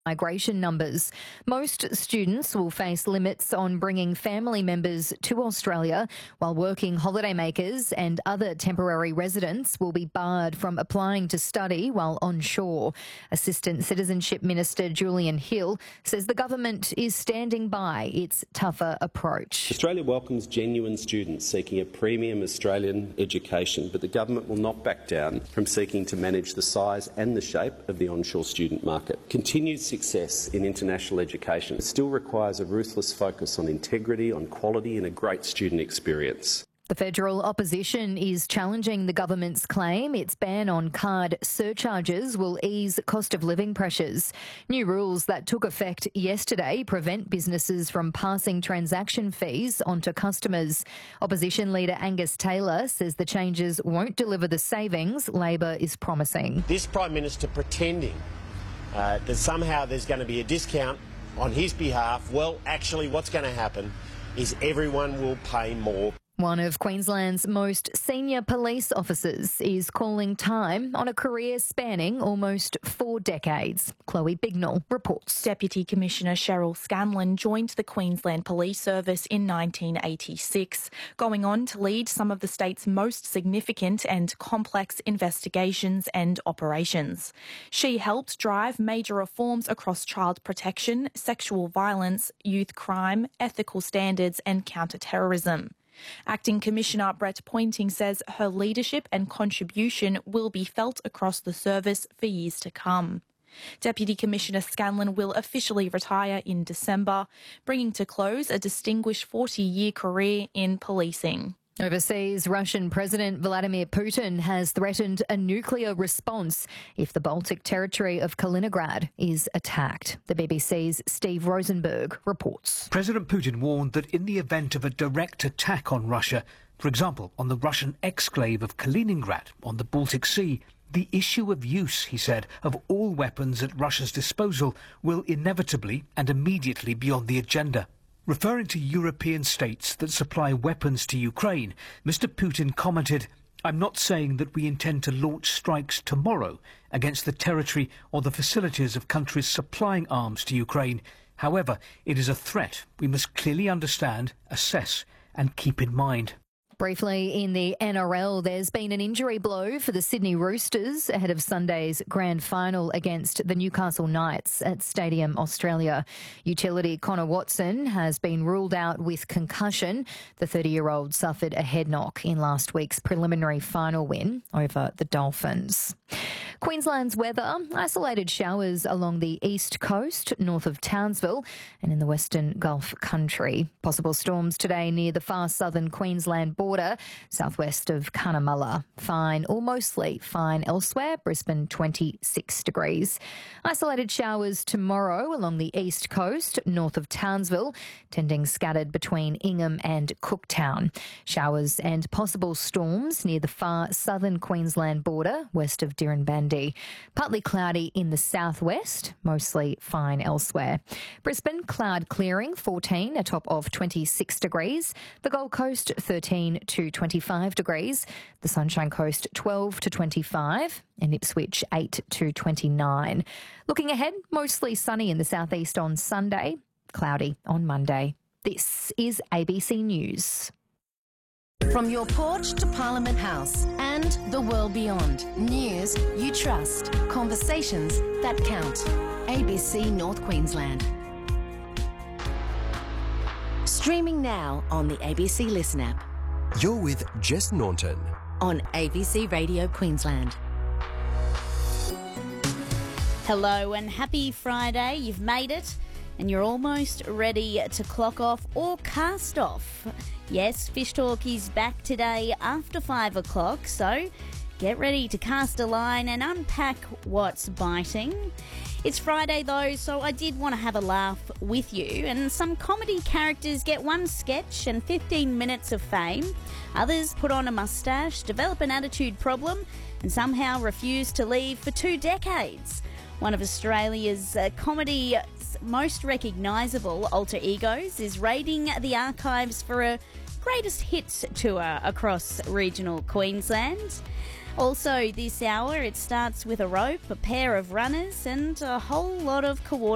migration numbers. Most students will face limits on bringing family members to Australia, while working holidaymakers and other temporary residents will be barred from applying to study while onshore. Assistant Citizenship Minister Julian Hill says the government is standing by its tougher approach. Australia welcomes genuine students seeking a premium Australian education, but the government will not back down from seeking to manage the size and the shape of the onshore student market. Continued success in international education still requires a ruthless focus on integrity, on quality and a great student experience. The federal opposition is challenging the government's claim its ban on card surcharges will ease cost of living pressures. New rules that took effect yesterday prevent businesses from passing transaction fees onto customers. Opposition leader Angus Taylor says the changes won't deliver the savings Labor is promising. This Prime Minister pretending that somehow there's going to be a discount on his behalf, well, actually what's going to happen is everyone will pay more. One of Queensland's most senior police officers is calling time on a career spanning almost 4 decades. Chloe Bignell reports. Deputy Commissioner Cheryl Scanlon joined the Queensland Police Service in 1986, going on to lead some of the state's most significant and complex investigations and operations. She helped drive major reforms across child protection, sexual violence, youth crime, ethical standards and counter-terrorism. Acting Commissioner Brett Pointing says her leadership and contribution will be felt across the service for years to come. Deputy Commissioner Scanlon will officially retire in December, bringing to close a distinguished 40-year career in policing. Overseas, Russian President Vladimir Putin has threatened a nuclear response if the Baltic territory of Kaliningrad is attacked. The BBC's Steve Rosenberg reports. President Putin warned that in the event of a direct attack on Russia, for example, on the Russian exclave of Kaliningrad on the Baltic Sea, the issue of use, he said, of all weapons at Russia's disposal will inevitably and immediately be on the agenda. Referring to European states that supply weapons to Ukraine, Mr. Putin commented, "I'm not saying that we intend to launch strikes tomorrow against the territory or the facilities of countries supplying arms to Ukraine. However, it is a threat we must clearly understand, assess and keep in mind." Briefly, in the NRL, there's been an injury blow for the Sydney Roosters ahead of Sunday's grand final against the Newcastle Knights at Stadium Australia. Utility Connor Watson has been ruled out with concussion. The 30-year-old suffered a head knock in last week's preliminary final win over the Dolphins. Queensland's weather: isolated showers along the east coast, north of Townsville and in the Western Gulf country. Possible storms today near the far southern Queensland border, southwest of Cunnamulla. Fine or mostly fine elsewhere, Brisbane 26 degrees. Isolated showers tomorrow along the east coast, north of Townsville, tending scattered between Ingham and Cooktown. Showers and possible storms near the far southern Queensland border, west of Dirranbandi. Partly cloudy in the southwest, mostly fine elsewhere. Brisbane, cloud clearing, 14, a top of 26 degrees. The Gold Coast, 13 to 25 degrees. The Sunshine Coast, 12 to 25. And Ipswich, 8 to 29. Looking ahead, mostly sunny in the southeast on Sunday, cloudy on Monday. This is ABC News. From your porch to Parliament House and the world beyond. News you trust. Conversations that count. ABC North Queensland. Streaming now on the ABC Listen app. You're with Jess Naunton on ABC Radio Queensland. Hello and happy Friday. You've made it and you're almost ready to clock off or cast off. Yes, Fish Talk is back today after 5 o'clock, so get ready to cast a line and unpack what's biting. It's Friday though, so I did want to have a laugh with you, and some comedy characters get one sketch and 15 minutes of fame. Others put on a moustache, develop an attitude problem and somehow refuse to leave for 2 decades. One of Australia's comedy's most recognisable alter egos is raiding the archives for a greatest hits tour across regional Queensland. Also this hour, it starts with a rope, a pair of runners and a whole lot of coordination.